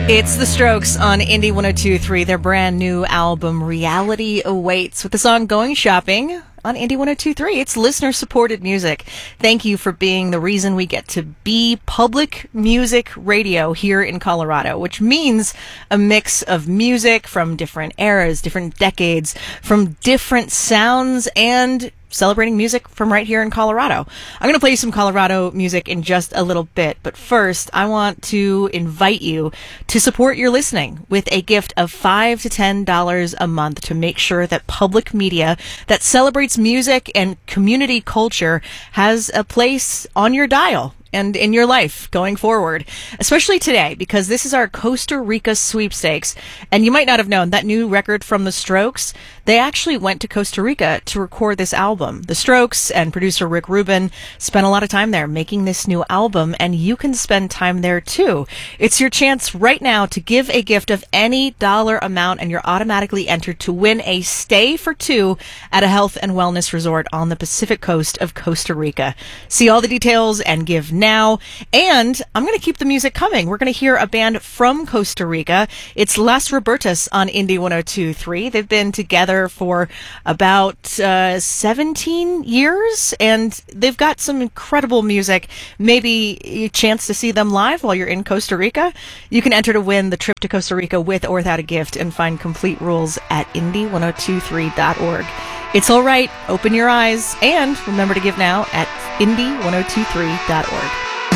It's The Strokes on Indie 102.3. Their brand new album, Reality Awaits, with the song Going Shopping on Indie 102.3. It's listener-supported music. Thank you for being the reason we get to be public music radio here in Colorado, which means a mix of music from different eras, different decades, from different sounds, and celebrating music from right here in Colorado. I'm going to play you some Colorado music in just a little bit, but first I want to invite you to support your listening with a gift of $5 to $10 a month to make sure that public media that celebrates music and community culture has a place on your dial and in your life going forward, especially today, because this is our Costa Rica sweepstakes. And you might not have known that new record from The Strokes, they actually went to Costa Rica to record this album. The Strokes and producer Rick Rubin spent a lot of time there making this new album, and you can spend time there too. It's your chance right now to give a gift of any dollar amount, and you're automatically entered to win a stay for two at a health and wellness resort on the Pacific coast of Costa Rica. See all the details and give now. And I'm going to keep the music coming. We're going to hear a band from Costa Rica. It's Las Robertas on Indie 102.3. They've been together for about 17 years, and they've got some incredible music. Maybe a chance to see them live while you're in Costa Rica. You can enter to win the trip to Costa Rica with or without a gift, and find complete rules at indie1023.org. It's all right. Open your eyes, and remember to give now at indie1023.org.